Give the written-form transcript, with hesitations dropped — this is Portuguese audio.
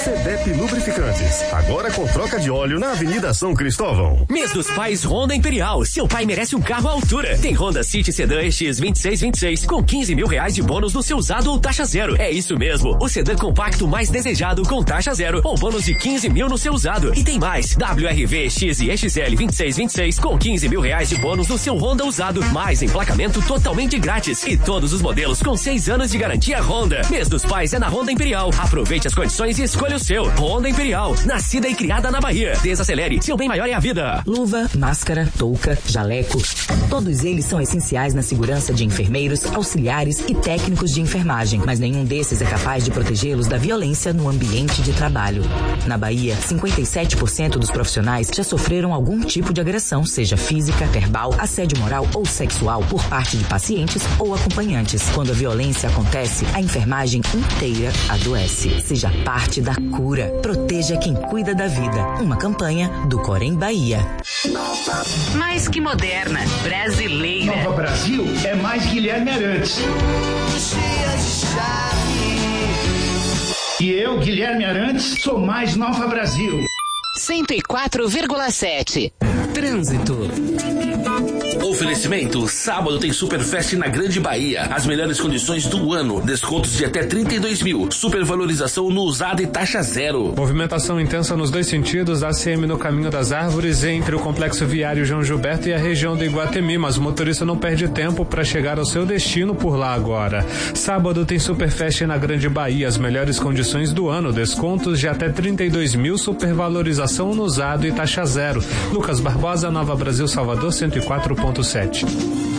CDEP Lubrificantes, agora com troca de óleo na Avenida São Cristóvão. Mês dos Pais Honda Imperial. Seu pai merece um carro à altura. Tem Honda City Sedan EX 2626 com R$15 mil de bônus no seu usado ou taxa zero. É isso mesmo, o sedã compacto mais desejado com taxa zero ou bônus de R$15 mil no seu usado. E tem mais, WRV X e XL 2626 com R$15 mil de bônus no seu Honda usado, mais emplacamento totalmente grátis e todos os modelos com 6 anos de garantia Honda. Mês dos Pais é na Honda Imperial. Aproveite as condições e escolha o seu. Honda Imperial, nascida e criada na Bahia. Desacelere, seu bem maior é a vida. Luva, máscara, touca, jaleco, todos eles são essenciais na segurança de enfermeiros, auxiliares e técnicos de enfermagem, mas nenhum desses é capaz de protegê-los da violência no ambiente de trabalho. Na Bahia, 57% dos profissionais já sofreram algum tipo de agressão, seja física, verbal, assédio moral ou sexual por parte de pacientes ou acompanhantes. Quando a violência acontece, a enfermagem inteira adoece. Seja parte da cura. Proteja quem cuida da vida. Uma campanha do Corém Bahia. Mais que moderna, brasileira. Nova Brasil é mais Guilherme Arantes. E eu, Guilherme Arantes, sou mais Nova Brasil. 104,7. Trânsito. Oferecimento, sábado tem Superfest na Grande Bahia. As melhores condições do ano. Descontos de até 32 mil. Supervalorização no usado e taxa zero. Movimentação intensa nos dois sentidos. ACM no Caminho das Árvores, entre o Complexo Viário João Gilberto e a região do Iguatemi. Mas o motorista não perde tempo para chegar ao seu destino por lá agora. Sábado tem Superfest na Grande Bahia. As melhores condições do ano. Descontos de até 32 mil. Supervalorização no usado e taxa zero. Lucas Barbosa, Nova Brasil, Salvador, 104.7.